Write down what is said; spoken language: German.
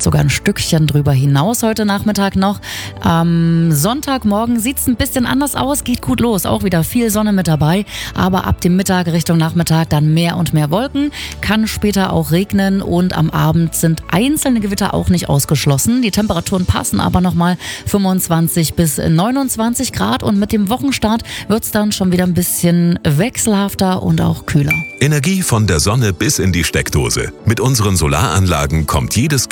sogar ein Stückchen drüber hinaus heute Nachmittag noch. Am Sonntagmorgen sieht es ein bisschen anders aus, geht gut los, auch wieder viel Sonne mit dabei, aber ab dem Mittag Richtung Nachmittag dann mehr und mehr Wolken, kann später auch regnen und am Abend sind einzelne Gewitter auch nicht ausgeschlossen. Die Temperaturen passen aber nochmal 25 bis 29 Grad und mit dem Wochenstart wird es dann schon wieder ein bisschen wechselhafter und auch kühler. Energie von der Sonne bis in die Steckdose. Mit unseren Solaranlagen kommt jedes